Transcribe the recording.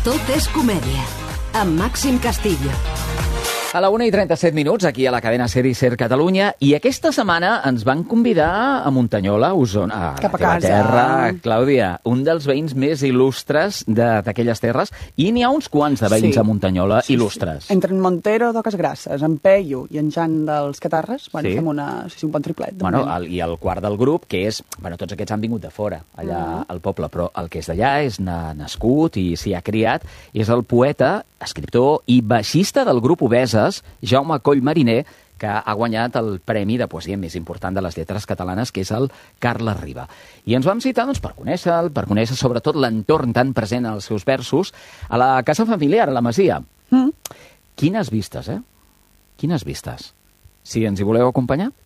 Tot és comèdia, amb Màxim Castillo. A la 1:37, aquí a la cadena SER i SER Catalunya, i aquesta setmana ens van convidar a Muntanyola, a Osona, a Cap a la teva casa. terra, Clàudia, un dels veïns més il·lustres d'aquelles terres, i n'hi ha uns quants de veïns Sí. a Muntanyola il·lustres. Entre en Montero d'Oques Grasses, en Peyu i en Jan dels Catarres, bueno, Sí. fem un bon triplet. de Bueno, moment. i el quart del grup, que és... Bueno, tots aquests han vingut de fora, allà al poble, però el que és d'allà és nascut i s'hi ha criat, és el poeta, escriptor i baixista del grup Obeses, Jaume Coll Mariner, que ha guanyat el premi de poesia més important de les lletres catalanes, que és el Carles Riba. I ens vam citar doncs, per conèixer sobretot l'entorn tan present als seus versos, a la casa familiar, a la Masia. Quines vistes, eh? Quines vistes. Si ens hi voleu acompanyar?